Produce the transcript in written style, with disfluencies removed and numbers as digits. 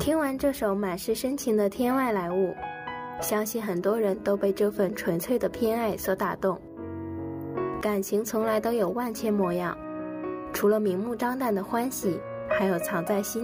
听完这首满是深情的天外来物，相信很多人都被这份纯粹的偏爱所打动。感情从来都有万千模样，除了明目张胆的欢喜，还有藏在心